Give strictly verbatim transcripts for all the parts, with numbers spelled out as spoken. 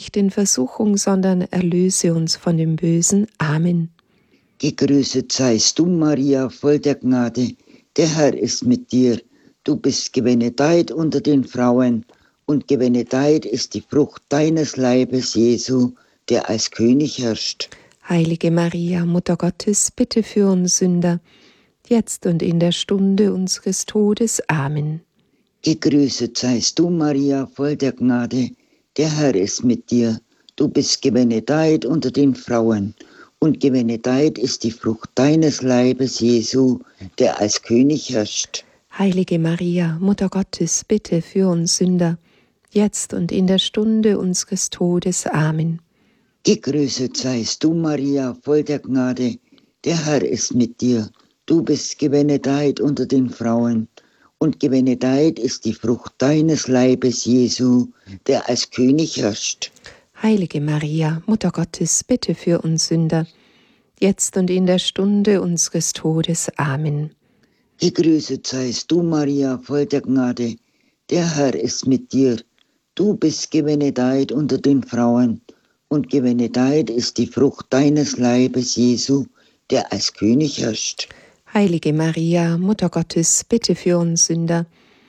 nicht in Versuchung, sondern erlöse uns von dem Bösen. Amen. Gegrüßet seist du, Maria, voll der Gnade. Der Herr ist mit dir. Du bist gebenedeit unter den Frauen, und gebenedeit ist die Frucht deines Leibes, Jesu, der als König herrscht. Heilige Maria, Mutter Gottes, bitte für uns Sünder, jetzt und in der Stunde unseres Todes. Amen. Gegrüßet seist du, Maria, voll der Gnade. Der Herr ist mit dir. Du bist gebenedeit unter den Frauen, und gebenedeit ist die Frucht deines Leibes, Jesu, der als König herrscht. Heilige Maria, Mutter Gottes, bitte für uns Sünder, jetzt und in der Stunde unseres Todes. Amen. Gegrüßet seist du, Maria, voll der Gnade. Der Herr ist mit dir. Du bist gebenedeit unter den Frauen, und gebenedeit ist die Frucht deines Leibes, Jesu, der als König herrscht. Heilige Maria, Mutter Gottes, bitte für uns Sünder, jetzt und in der Stunde unseres Todes. Amen. Gegrüßet seist du, Maria, voll der Gnade. Der Herr ist mit dir. Du bist gebenedeit unter den Frauen, und gebenedeit ist die Frucht deines Leibes, Jesu, der als König herrscht. Heilige Maria, Mutter Gottes, bitte für uns Sünder,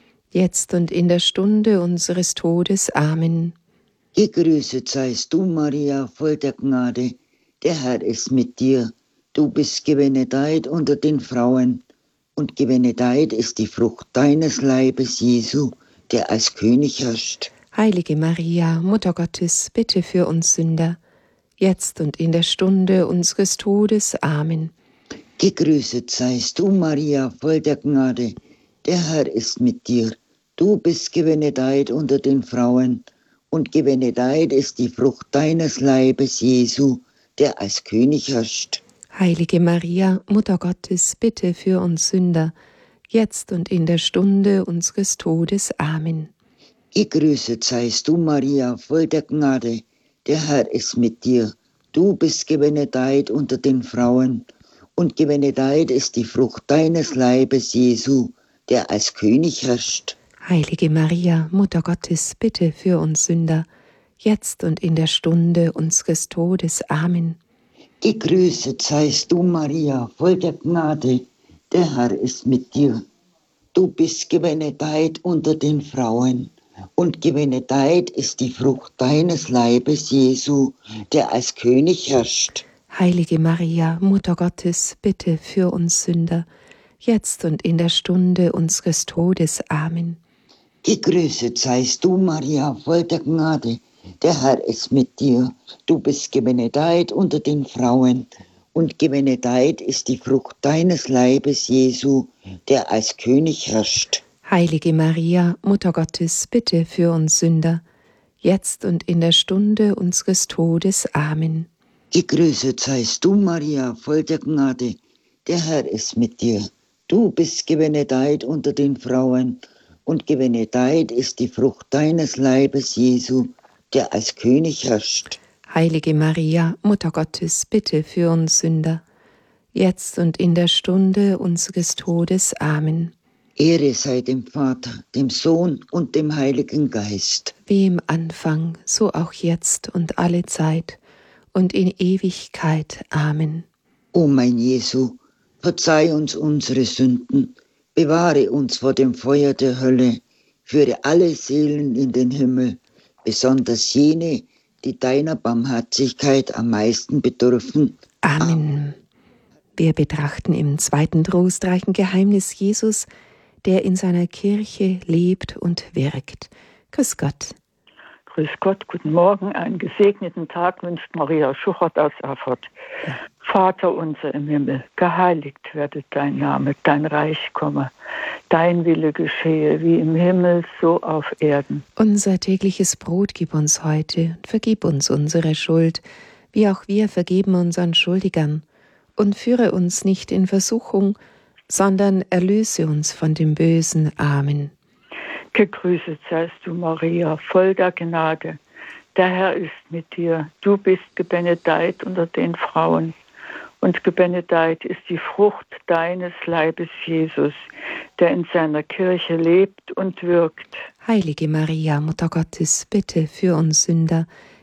jetzt und in der Stunde unseres Todes. Amen. Gegrüßet seist du, Maria, voll der Gnade. Der Herr ist mit dir. Du bist gebenedeit unter den Frauen, und gebenedeit ist die Frucht deines Leibes, Jesu, der als König herrscht. Heilige Maria, Mutter Gottes, bitte für uns Sünder, jetzt und in der Stunde unseres Todes. Amen. Gegrüßet seist du, Maria, voll der Gnade. Der Herr ist mit dir. Du bist gebenedeit unter den Frauen, und gebenedeit ist die Frucht deines Leibes, Jesu, der als König herrscht. Heilige Maria, Mutter Gottes, bitte für uns Sünder, jetzt und in der Stunde unseres Todes. Amen. Gegrüßet seist du, Maria, voll der Gnade. Der Herr ist mit dir. Du bist gebenedeit unter den Frauen, und gebenedeit ist die Frucht deines Leibes, Jesu, der als König herrscht. Heilige Maria, Mutter Gottes, bitte für uns Sünder, jetzt und in der Stunde unseres Todes. Amen. Gegrüßet seist du, Maria, voll der Gnade. Der Herr ist mit dir. Du bist gebenedeit unter den Frauen, und gebenedeit ist die Frucht deines Leibes, Jesu, der als König herrscht. Heilige Maria, Mutter Gottes, bitte für uns Sünder, jetzt und in der Stunde unseres Todes. Amen. Gegrüßet seist du, Maria, voll der Gnade. Der Herr ist mit dir. Du bist gebenedeit unter den Frauen, und gebenedeit ist die Frucht deines Leibes, Jesu, der als König herrscht. Heilige Maria, Mutter Gottes, bitte für uns Sünder, jetzt und in der Stunde unseres Todes. Amen. Gegrüßet seist du, Maria, voll der Gnade. Der Herr ist mit dir. Du bist gebenedeit unter den Frauen, und gebenedeit ist die Frucht deines Leibes, Jesu, der als König herrscht. Heilige Maria, Mutter Gottes, bitte für uns Sünder, jetzt und in der Stunde unseres Todes. Amen. Ehre sei dem Vater, dem Sohn und dem Heiligen Geist. Wie im Anfang, so auch jetzt und alle Zeit und in Ewigkeit. Amen. O mein Jesu, verzeih uns unsere Sünden, bewahre uns vor dem Feuer der Hölle, führe alle Seelen in den Himmel, besonders jene, die deiner Barmherzigkeit am meisten bedürfen. Amen. Wir betrachten im zweiten trostreichen Geheimnis Jesus, der in seiner Kirche lebt und wirkt. Grüß Gott. Grüß Gott, guten Morgen, einen gesegneten Tag wünscht Maria Schuchert aus Erfurt. Ja. Vater unser im Himmel, geheiligt werde dein Name, dein Reich komme, dein Wille geschehe, wie im Himmel, so auf Erden. Unser tägliches Brot gib uns heute und vergib uns unsere Schuld, wie auch wir vergeben unseren Schuldigern. Und führe uns nicht in Versuchung, sondern erlöse uns von dem Bösen. Amen. Gegrüßet seist du, Maria, voll der Gnade. Der Herr ist mit dir. Du bist gebenedeit unter den Frauen, und gebenedeit ist die Frucht deines Leibes, Jesus, der in seiner Kirche lebt und wirkt. Heilige Maria, Mutter Gottes, bitte für uns Sünder,